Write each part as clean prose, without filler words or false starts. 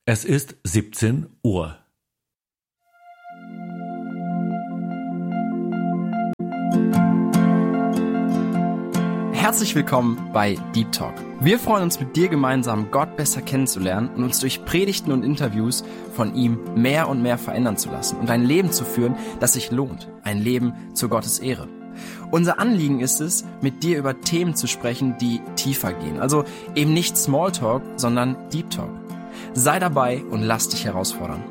Es ist 17 Uhr. Herzlich willkommen bei Deep Talk. Wir freuen uns, mit dir gemeinsam Gott besser kennenzulernen und uns durch Predigten und Interviews von ihm mehr und mehr verändern zu lassen und ein Leben zu führen, das sich lohnt. Ein Leben zur Gottes Ehre. Unser Anliegen ist es, mit dir über Themen zu sprechen, die tiefer gehen. Also eben nicht Smalltalk, sondern Deep Talk. Sei dabei und lass dich herausfordern.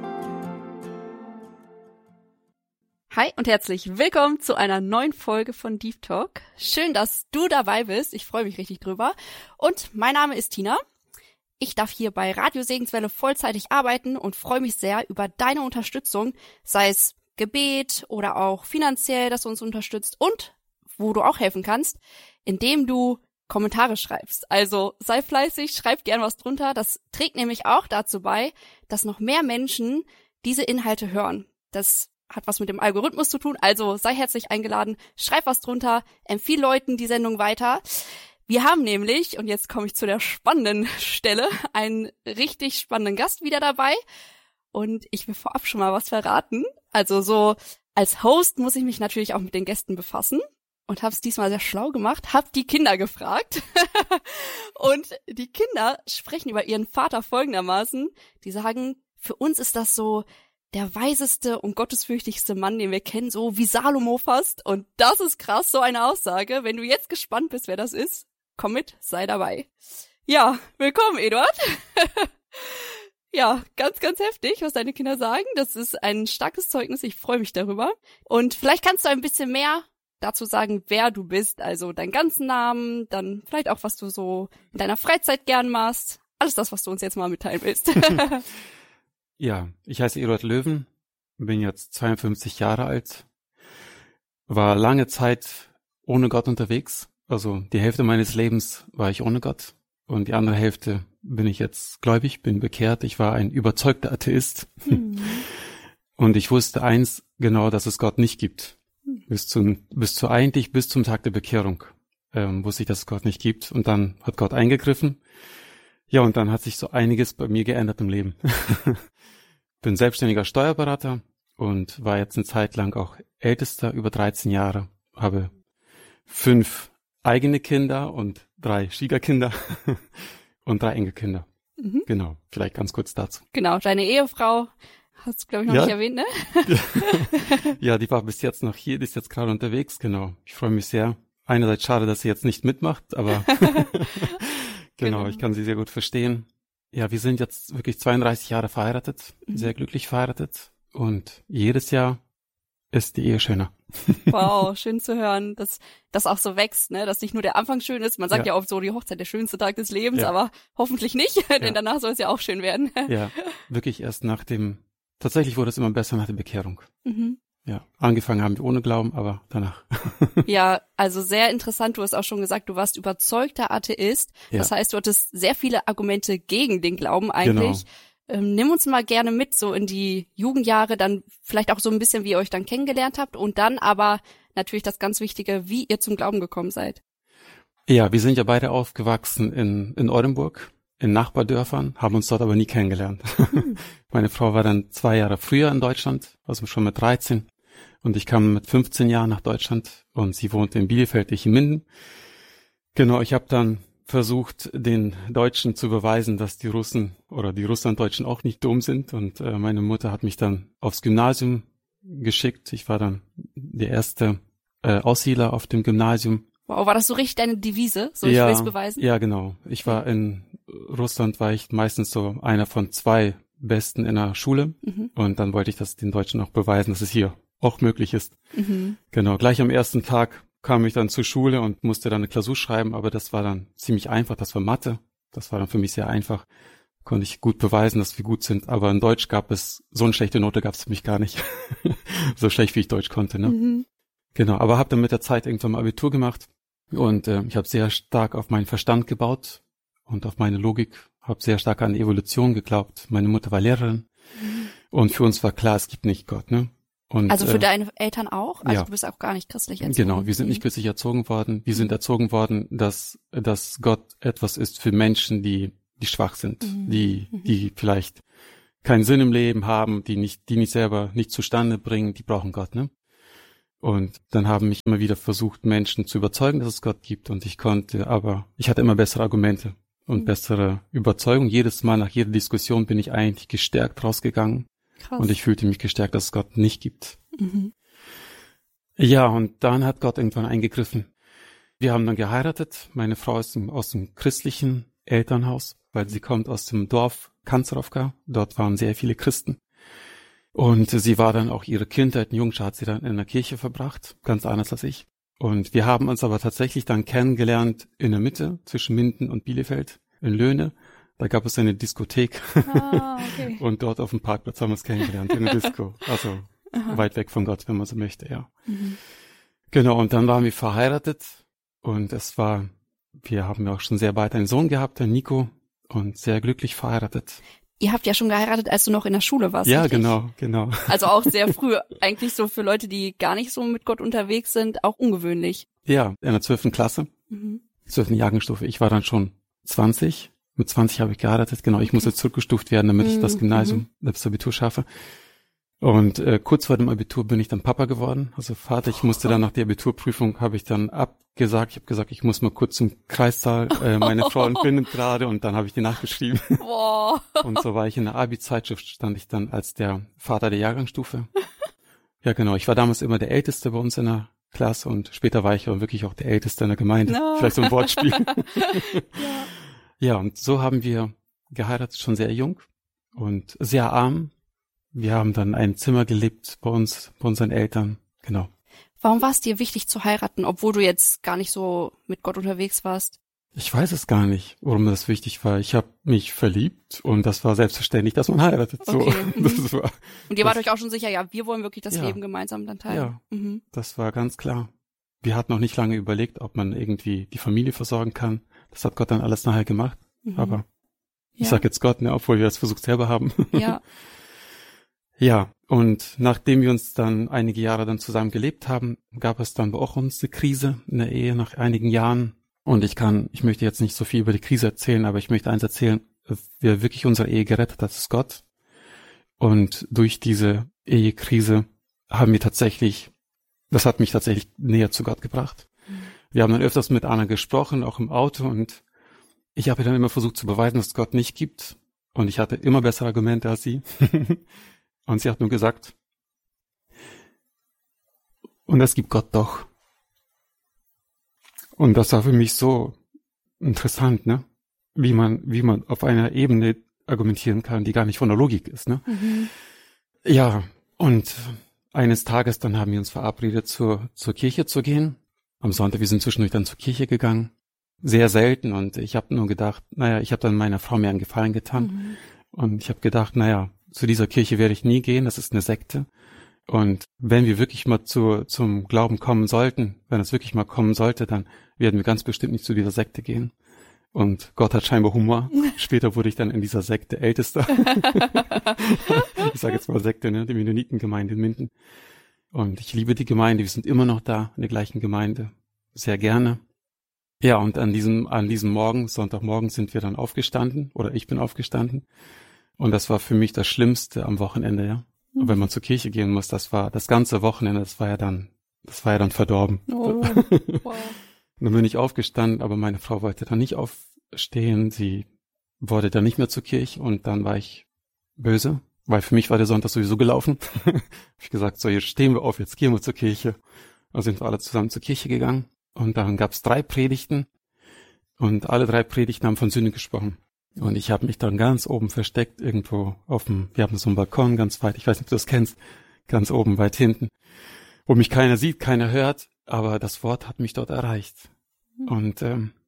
Hi und herzlich willkommen zu einer neuen Folge von Deep Talk. Schön, dass du dabei bist. Ich freue mich richtig drüber. Und mein Name ist Tina. Ich darf hier bei Radio Segenswelle vollzeitig arbeiten und freue mich sehr über deine Unterstützung, sei es Gebet oder auch finanziell, dass du uns unterstützt und wo du auch helfen kannst, indem du Kommentare schreibst. Also sei fleißig, schreib gern was drunter. Das trägt nämlich auch dazu bei, dass noch mehr Menschen diese Inhalte hören. Das hat was mit dem Algorithmus zu tun, also sei herzlich eingeladen, schreib was drunter, empfiehl Leuten die Sendung weiter. Wir haben nämlich, und jetzt komme ich zu der spannenden Stelle, einen richtig spannenden Gast wieder dabei und ich will vorab schon mal was verraten. Also so als Host muss ich mich natürlich auch mit den Gästen befassen und habe es diesmal sehr schlau gemacht, habe die Kinder gefragt und die Kinder sprechen über ihren Vater folgendermaßen, die sagen, für uns ist das so der weiseste und gottesfürchtigste Mann, den wir kennen, so wie Salomo fast. Und das ist krass, so eine Aussage. Wenn du jetzt gespannt bist, wer das ist, komm mit, sei dabei. Ja, willkommen, Eduard. Ja, ganz, ganz heftig, was deine Kinder sagen. Das ist ein starkes Zeugnis, ich freue mich darüber. Und vielleicht kannst du ein bisschen mehr dazu sagen, wer du bist. Also deinen ganzen Namen, dann vielleicht auch, was du so in deiner Freizeit gern machst. Alles das, was du uns jetzt mal mitteilen willst. Ja, ich heiße Eduard Löwen, bin jetzt 52 Jahre alt, war lange Zeit ohne Gott unterwegs, also die Hälfte meines Lebens war ich ohne Gott und die andere Hälfte bin ich jetzt gläubig, bin bekehrt, ich war ein überzeugter Atheist und ich wusste eins genau, dass es Gott nicht gibt, bis zum Tag der Bekehrung wusste ich, dass es Gott nicht gibt und dann hat Gott eingegriffen. Ja, und dann hat sich so einiges bei mir geändert im Leben. Bin selbstständiger Steuerberater und war jetzt eine Zeit lang auch Ältester, über 13 Jahre. Habe 5 eigene Kinder und 3 Schwiegerkinder und 3 Enkelkinder. Mhm. Genau, vielleicht ganz kurz dazu. Genau, deine Ehefrau hast du, glaube ich, noch nicht erwähnt, ne? Ja, die war bis jetzt noch hier, die ist jetzt gerade unterwegs, genau. Ich freue mich sehr. Einerseits schade, dass sie jetzt nicht mitmacht, aber Genau, ich kann sie sehr gut verstehen. Ja, wir sind jetzt wirklich 32 Jahre verheiratet, sehr glücklich verheiratet und jedes Jahr ist die Ehe schöner. Wow, schön zu hören, dass das auch so wächst, ne, dass nicht nur der Anfang schön ist. Man sagt ja oft so, die Hochzeit der schönste Tag des Lebens, aber hoffentlich nicht, denn danach soll es ja auch schön werden. Ja, wirklich erst tatsächlich wurde es immer besser nach der Bekehrung. Mhm. Ja, angefangen haben wir ohne Glauben, aber danach. Ja, also sehr interessant. Du hast auch schon gesagt, du warst überzeugter Atheist. Ja. Das heißt, du hattest sehr viele Argumente gegen den Glauben eigentlich. Genau. Nimm uns mal gerne mit so in die Jugendjahre, dann vielleicht auch so ein bisschen, wie ihr euch dann kennengelernt habt und dann aber natürlich das ganz Wichtige, wie ihr zum Glauben gekommen seid. Ja, wir sind ja beide aufgewachsen in Oldenburg, in Nachbardörfern, haben uns dort aber nie kennengelernt. Meine Frau war dann 2 Jahre früher in Deutschland, also schon mit 13. Und ich kam mit 15 Jahren nach Deutschland und sie wohnte in Bielefeld, ich in Minden. Genau, ich habe dann versucht, den Deutschen zu beweisen, dass die Russen oder die Russlanddeutschen auch nicht dumm sind. Und meine Mutter hat mich dann aufs Gymnasium geschickt. Ich war dann der erste Aussiedler auf dem Gymnasium. Wow, war das so richtig deine Devise? So, ich will's beweisen? Ja, genau. Ich war in Russland, war ich meistens so einer von 2 Besten in der Schule. Mhm. Und dann wollte ich das den Deutschen auch beweisen, dass es hier auch möglich ist. Mhm. Genau, gleich am ersten Tag kam ich dann zur Schule und musste dann eine Klausur schreiben, aber das war dann ziemlich einfach, das war Mathe, das war dann für mich sehr einfach, konnte ich gut beweisen, dass wir gut sind, aber in Deutsch so eine schlechte Note gab es für mich gar nicht, so schlecht wie ich Deutsch konnte, ne? Mhm. Genau, aber habe dann mit der Zeit irgendwann mal Abitur gemacht und ich habe sehr stark auf meinen Verstand gebaut und auf meine Logik, habe sehr stark an Evolution geglaubt, meine Mutter war Lehrerin und für uns war klar, es gibt nicht Gott, ne? Und, also für deine Eltern auch? Also du bist auch gar nicht christlich erzogen? Genau, wir sind nicht christlich erzogen worden. Wir sind erzogen worden, dass Gott etwas ist für Menschen, die schwach sind, die vielleicht keinen Sinn im Leben haben, die nicht selber nicht zustande bringen, die brauchen Gott, ne? Und dann haben mich immer wieder versucht, Menschen zu überzeugen, dass es Gott gibt, und ich hatte immer bessere Argumente und bessere Überzeugung. Jedes Mal nach jeder Diskussion bin ich eigentlich gestärkt rausgegangen. Krass. Und ich fühlte mich gestärkt, dass es Gott nicht gibt. Mhm. Ja, und dann hat Gott irgendwann eingegriffen. Wir haben dann geheiratet. Meine Frau ist aus dem christlichen Elternhaus, weil sie kommt aus dem Dorf Kanzrovka. Dort waren sehr viele Christen. Und sie war dann auch ihre Kindheit und Jungschar hat sie dann in der Kirche verbracht, ganz anders als ich. Und wir haben uns aber tatsächlich dann kennengelernt in der Mitte zwischen Minden und Bielefeld in Löhne. Da gab es eine Diskothek. Okay. Und dort auf dem Parkplatz haben wir uns kennengelernt, in der Disco. Also weit weg von Gott, wenn man so möchte, ja. Mhm. Genau, und dann waren wir verheiratet und wir haben ja auch schon sehr bald einen Sohn gehabt, den Nico, und sehr glücklich verheiratet. Ihr habt ja schon geheiratet, als du noch in der Schule warst, Ja, richtig? genau. Also auch sehr früh, eigentlich so für Leute, die gar nicht so mit Gott unterwegs sind, auch ungewöhnlich. Ja, in der 12. Klasse, 12. Jahrgangsstufe. Ich war dann schon 20. Mit 20 habe ich geheiratet, genau. Ich musste zurückgestuft werden, damit ich das Gymnasium, das Abitur schaffe. Und kurz vor dem Abitur bin ich dann Papa geworden, also Vater. Ich musste dann nach der Abiturprüfung, habe ich dann abgesagt. Ich habe gesagt, ich muss mal kurz zum Kreissaal, meine Frau entbindet gerade, und dann habe ich die nachgeschrieben. Boah. Und so war ich in der Abi-Zeitschrift, stand ich dann als der Vater der Jahrgangsstufe. Ja, genau. Ich war damals immer der Älteste bei uns in der Klasse, und später war ich auch wirklich auch der Älteste in der Gemeinde. No. Vielleicht so ein Wortspiel. Ja. Ja, und so haben wir geheiratet, schon sehr jung und sehr arm. Wir haben dann ein Zimmer gelebt bei unseren Eltern, genau. Warum war es dir wichtig zu heiraten, obwohl du jetzt gar nicht so mit Gott unterwegs warst? Ich weiß es gar nicht, warum das wichtig war. Ich habe mich verliebt und das war selbstverständlich, dass man heiratet. So. Okay. Das war, Und ihr wart euch auch schon sicher, ja, wir wollen wirklich das Ja. Leben gemeinsam dann teilen. Ja. Mhm. Das war ganz klar. Wir hatten noch nicht lange überlegt, ob man irgendwie die Familie versorgen kann. Das hat Gott dann alles nachher gemacht. Aber ich sag jetzt Gott, ne, obwohl wir das versucht selber haben. Ja. Ja, und nachdem wir uns dann einige Jahre dann zusammen gelebt haben, gab es dann auch uns eine Krise in der Ehe nach einigen Jahren. Und ich möchte jetzt nicht so viel über die Krise erzählen, aber ich möchte eins erzählen, wer wirklich unsere Ehe gerettet hat, ist Gott. Und durch diese Ehekrise das hat mich tatsächlich näher zu Gott gebracht. Wir haben dann öfters mit Anna gesprochen, auch im Auto, und ich habe ihr dann immer versucht zu beweisen, dass es Gott nicht gibt. Und ich hatte immer bessere Argumente als sie. Und sie hat nur gesagt, und es gibt Gott doch. Und das war für mich so interessant, ne? Wie man auf einer Ebene argumentieren kann, die gar nicht von der Logik ist, ne? Ja, und eines Tages dann haben wir uns verabredet, zur Kirche zu gehen. Am Sonntag, wir sind zwischendurch dann zur Kirche gegangen. Sehr selten, und ich habe nur gedacht, ich habe dann meiner Frau mehr einen Gefallen getan. Und ich habe gedacht, zu dieser Kirche werde ich nie gehen, das ist eine Sekte. Und wenn wir wirklich mal zum Glauben kommen sollten, wenn es wirklich mal kommen sollte, dann werden wir ganz bestimmt nicht zu dieser Sekte gehen. Und Gott hat scheinbar Humor. Später wurde ich dann in dieser Sekte Ältester. Ich sage jetzt mal Sekte, ne? Die Mennonitengemeinde in Minden. Und ich liebe die Gemeinde, wir sind immer noch da, in der gleichen Gemeinde. Sehr gerne. Ja, und an diesem Morgen, Sonntagmorgen, sind wir dann aufgestanden, oder ich bin aufgestanden. Und das war für mich das Schlimmste am Wochenende, ja. Und wenn man zur Kirche gehen muss, das ganze Wochenende, das war ja dann verdorben. Oh, wow. Und dann bin ich aufgestanden, aber meine Frau wollte dann nicht aufstehen, sie wollte dann nicht mehr zur Kirche, und dann war ich böse, weil für mich war der Sonntag sowieso gelaufen. Hab ich gesagt, so, jetzt stehen wir auf, jetzt gehen wir zur Kirche. Dann sind wir alle zusammen zur Kirche gegangen, und dann gab's 3 Predigten, und alle 3 Predigten haben von Sünde gesprochen. Und ich habe mich dann ganz oben versteckt, irgendwo wir haben so einen Balkon ganz weit, ich weiß nicht, ob du das kennst, ganz oben, weit hinten, wo mich keiner sieht, keiner hört, aber das Wort hat mich dort erreicht. Und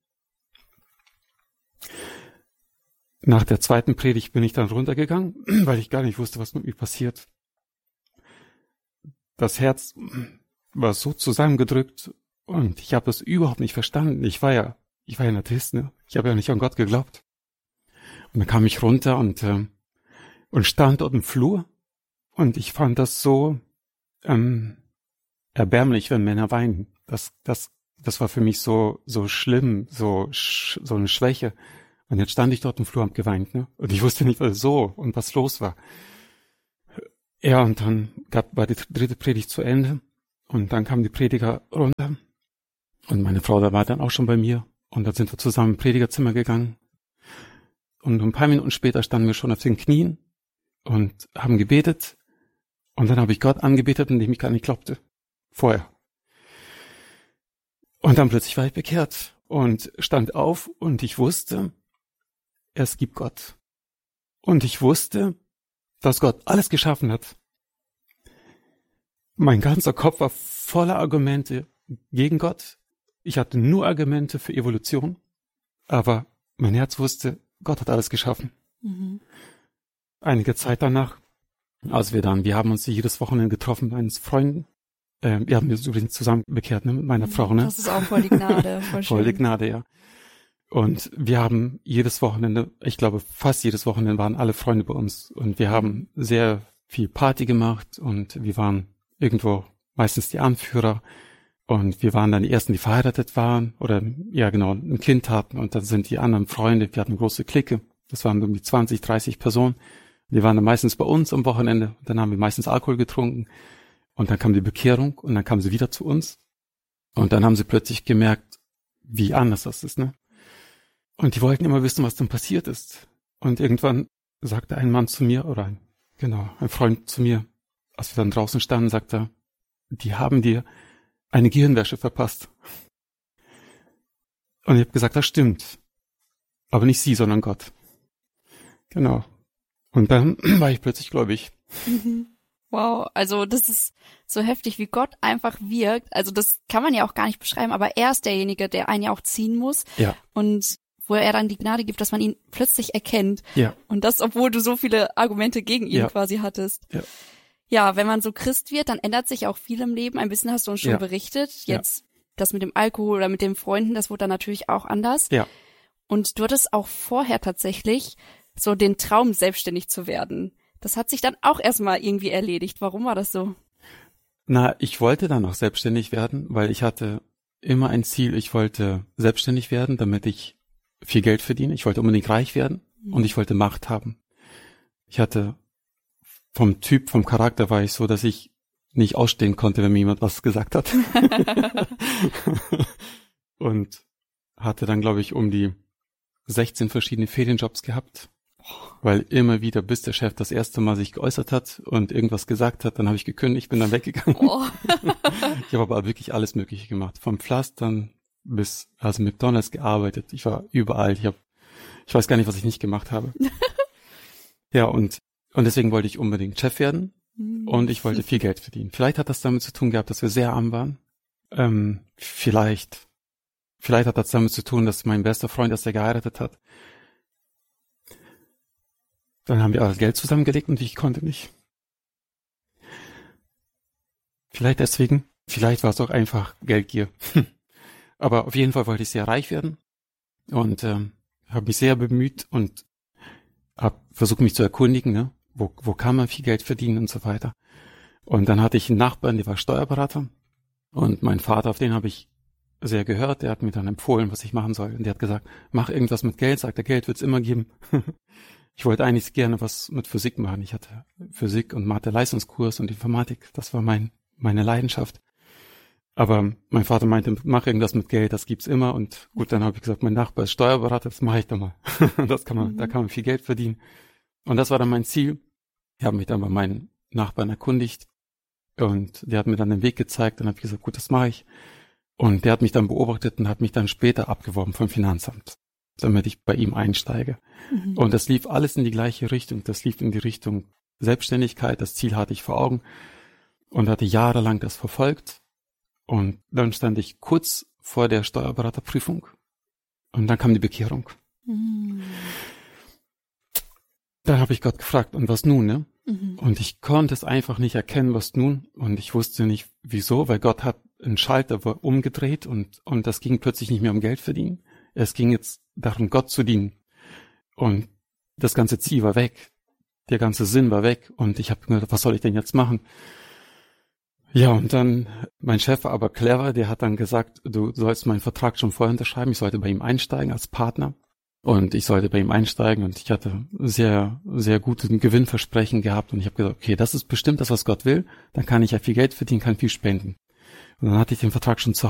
nach der 2. Predigt bin ich dann runtergegangen, weil ich gar nicht wusste, was mit mir passiert. Das Herz war so zusammengedrückt, und ich habe das überhaupt nicht verstanden. Ich war ja ein Atheist, ne? Ich habe ja nicht an Gott geglaubt. Und dann kam ich runter und stand dort im Flur, und ich fand das so erbärmlich, wenn Männer weinen. Das war für mich so schlimm, so eine Schwäche. Und jetzt stand ich dort im Flur und hab geweint, ne? Und ich wusste nicht, was so und was los war. Ja, und dann war die dritte Predigt zu Ende. Und dann kam die Prediger runter. Und meine Frau, da war dann auch schon bei mir. Und dann sind wir zusammen im Predigerzimmer gegangen. Und ein paar Minuten später standen wir schon auf den Knien und haben gebetet. Und dann habe ich Gott angebetet, an dem ich gar nicht glaubte. Vorher. Und dann plötzlich war ich bekehrt und stand auf und ich wusste, es gibt Gott. Und ich wusste, dass Gott alles geschaffen hat. Mein ganzer Kopf war voller Argumente gegen Gott. Ich hatte nur Argumente für Evolution. Aber mein Herz wusste, Gott hat alles geschaffen. Mhm. Einige Zeit danach, wir haben uns jedes Wochenende getroffen mit meinen Freunden. Wir haben uns übrigens zusammen bekehrt, ne, mit meiner Frau, ne? Das ist auch voll die Gnade, voll schön. Voll die Gnade, ja. Und wir haben jedes Wochenende, ich glaube fast jedes Wochenende waren alle Freunde bei uns. Und wir haben sehr viel Party gemacht und wir waren irgendwo meistens die Anführer. Und wir waren dann die Ersten, die verheiratet waren oder, ja genau, ein Kind hatten. Und dann sind die anderen Freunde, wir hatten eine große Clique. Das waren um die 20, 30 Personen. Die waren dann meistens bei uns am Wochenende. Dann haben wir meistens Alkohol getrunken. Und dann kam die Bekehrung und dann kamen sie wieder zu uns. Und dann haben sie plötzlich gemerkt, wie anders das ist, ne? Und die wollten immer wissen, was denn passiert ist. Und irgendwann sagte ein Mann zu mir, ein Freund zu mir, als wir dann draußen standen, sagte er, die haben dir eine Gehirnwäsche verpasst. Und ich habe gesagt, das stimmt. Aber nicht sie, sondern Gott. Genau. Und dann war ich plötzlich gläubig. Wow, also das ist so heftig, wie Gott einfach wirkt. Also das kann man ja auch gar nicht beschreiben, aber er ist derjenige, der einen ja auch ziehen muss. Ja. Und wo er dann die Gnade gibt, dass man ihn plötzlich erkennt. Ja. Und das, obwohl du so viele Argumente gegen ihn quasi hattest. Ja. Ja, wenn man so Christ wird, dann ändert sich auch viel im Leben. Ein bisschen hast du uns schon berichtet. Jetzt das mit dem Alkohol oder mit den Freunden, das wurde dann natürlich auch anders. Ja. Und du hattest auch vorher tatsächlich so den Traum, selbstständig zu werden. Das hat sich dann auch erstmal irgendwie erledigt. Warum war das so? Na, ich wollte dann auch selbstständig werden, weil ich hatte immer ein Ziel. Ich wollte selbstständig werden, damit ich viel Geld verdiene. Ich wollte unbedingt reich werden und ich wollte Macht haben. Ich hatte vom Charakter war ich so, dass ich nicht ausstehen konnte, wenn mir jemand was gesagt hat. Und hatte dann, glaube ich, um die 16 verschiedene Ferienjobs gehabt. Weil immer wieder, bis der Chef das erste Mal sich geäußert hat und irgendwas gesagt hat, dann habe ich gekündigt, bin dann weggegangen. Oh. Ich habe aber wirklich alles Mögliche gemacht. Vom Pflastern bis McDonald's gearbeitet. Ich war überall. Ich weiß gar nicht, was ich nicht gemacht habe. Ja, und deswegen wollte ich unbedingt Chef werden und ich wollte viel Geld verdienen. Vielleicht hat das damit zu tun gehabt, dass wir sehr arm waren. Vielleicht hat das damit zu tun, dass mein bester Freund, dass er geheiratet hat. Dann haben wir alles Geld zusammengelegt und ich konnte nicht. Vielleicht deswegen, vielleicht war es auch einfach Geldgier. Aber auf jeden Fall wollte ich sehr reich werden und habe mich sehr bemüht und habe versucht, mich zu erkundigen, ne? Wo kann man viel Geld verdienen und so weiter. Und dann hatte ich einen Nachbarn, der war Steuerberater und mein Vater, auf den habe ich sehr gehört, der hat mir dann empfohlen, was ich machen soll. Und der hat gesagt, mach irgendwas mit Geld, sagt er, Geld wird's immer geben. Ich wollte eigentlich gerne was mit Physik machen. Ich hatte Physik und Mathe-Leistungskurs und Informatik. Das war meine Leidenschaft. Aber mein Vater meinte, mach irgendwas mit Geld, das gibt's immer. Und gut, dann habe ich gesagt, mein Nachbar ist Steuerberater, das mache ich doch mal. Da kann man viel Geld verdienen. Und das war dann mein Ziel. Ich habe mich dann bei meinen Nachbarn erkundigt und der hat mir dann den Weg gezeigt. Dann habe ich gesagt, gut, das mache ich. Und der hat mich dann beobachtet und hat mich dann später abgeworben vom Finanzamt, damit ich bei ihm einsteige. Und das lief alles in die gleiche Richtung. Das lief in die Richtung Selbstständigkeit. Das Ziel hatte ich vor Augen und hatte jahrelang das verfolgt. Und dann stand ich kurz vor der Steuerberaterprüfung und dann kam die Bekehrung. Dann habe ich Gott gefragt, und was nun, ne? Und ich konnte es einfach nicht erkennen, was nun. Und ich wusste nicht, wieso, weil Gott hat einen Schalter umgedreht und das ging plötzlich nicht mehr um Geld verdienen. Es ging jetzt darum, Gott zu dienen. Und das ganze Ziel war weg. Der ganze Sinn war weg. Und ich habe gedacht, was soll ich denn jetzt machen? Ja, und dann, mein Chef war aber clever, der hat dann gesagt, du sollst meinen Vertrag schon vorher unterschreiben, ich sollte bei ihm einsteigen als Partner. Und ich sollte bei ihm einsteigen und ich hatte sehr, sehr guten Gewinnversprechen gehabt und ich habe gesagt, okay, das ist bestimmt das, was Gott will, dann kann ich ja viel Geld verdienen, kann viel spenden. Und dann hatte ich den Vertrag schon zu